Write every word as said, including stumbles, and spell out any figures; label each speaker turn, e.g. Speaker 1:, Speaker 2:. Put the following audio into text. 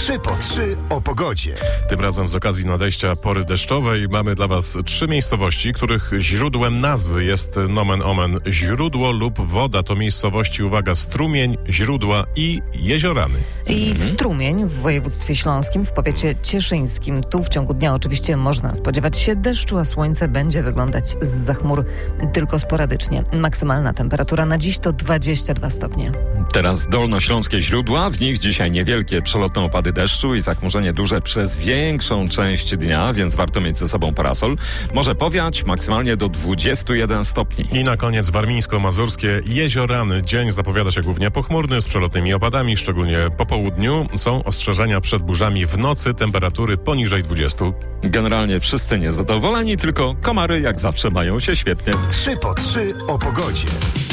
Speaker 1: trzy po trzy o pogodzie.
Speaker 2: Tym razem z okazji nadejścia pory deszczowej mamy dla Was trzy miejscowości, których źródłem nazwy jest nomen omen źródło lub woda. To miejscowości, uwaga, Strumień, Źródła i Jeziorany.
Speaker 3: I Strumień w województwie śląskim, w powiecie cieszyńskim. Tu w ciągu dnia oczywiście można spodziewać się deszczu, a słońce będzie wyglądać zza chmur tylko sporadycznie. Maksymalna temperatura na dziś to dwadzieścia dwa stopnie.
Speaker 4: Teraz dolnośląskie źródła, w nich dzisiaj niewielkie przelotne opady deszczu i zachmurzenie duże przez większą część dnia, więc warto mieć ze sobą parasol. Może powiać maksymalnie do dwudziestu jeden stopni.
Speaker 2: I na koniec warmińsko-mazurskie Jeziorany. Dzień zapowiada się głównie pochmurny, z przelotnymi opadami, szczególnie po południu. Są ostrzeżenia przed burzami w nocy, temperatury poniżej dwudziestu.
Speaker 4: Generalnie wszyscy niezadowoleni, tylko komary jak zawsze mają się świetnie.
Speaker 1: trzy po trzy o pogodzie.